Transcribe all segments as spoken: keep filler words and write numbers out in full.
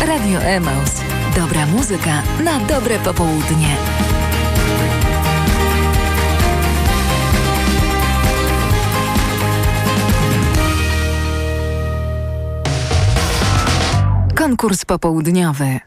Radio Emaus. Dobra muzyka na dobre popołudnie. Konkurs popołudniowy.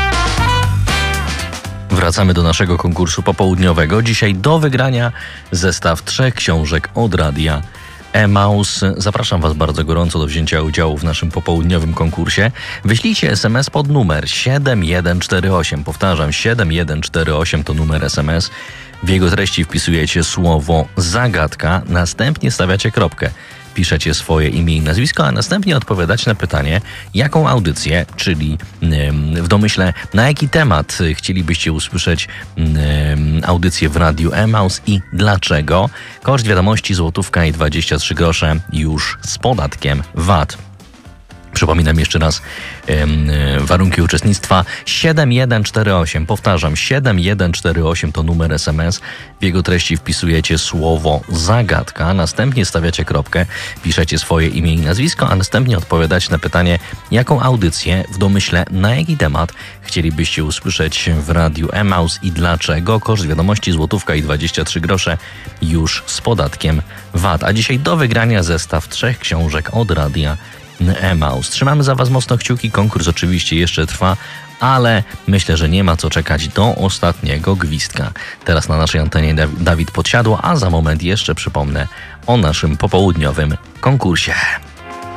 Wracamy do naszego konkursu popołudniowego. Dzisiaj do wygrania zestaw trzech książek od Radia Emaus. Zapraszam Was bardzo gorąco do wzięcia udziału w naszym popołudniowym konkursie. Wyślijcie es em es pod numer siedem jeden cztery osiem. Powtarzam, siedem jeden cztery osiem to numer es em es. W jego treści wpisujecie słowo zagadka, następnie stawiacie kropkę. Piszecie swoje imię i nazwisko, a następnie odpowiadacie na pytanie, jaką audycję, czyli w domyśle na jaki temat chcielibyście usłyszeć audycję w Radiu Emaus i dlaczego. Koszt wiadomości złotówka i dwadzieścia trzy grosze już z podatkiem V A T. Przypominam jeszcze raz yy, warunki uczestnictwa siedem jeden cztery osiem. Powtarzam, siedem jeden cztery osiem to numer es em es. W jego treści wpisujecie słowo zagadka, następnie stawiacie kropkę, piszecie swoje imię i nazwisko, a następnie odpowiadacie na pytanie, jaką audycję, w domyśle na jaki temat chcielibyście usłyszeć w Radiu Emaus i dlaczego. Koszt wiadomości złotówka i dwadzieścia trzy grosze już z podatkiem V A T. A dzisiaj do wygrania zestaw trzech książek od Radia Emaus. Trzymamy za Was mocno kciuki, konkurs oczywiście jeszcze trwa, ale myślę, że nie ma co czekać do ostatniego gwizdka. Teraz na naszej antenie Dawid Podsiadło, a za moment jeszcze przypomnę o naszym popołudniowym konkursie.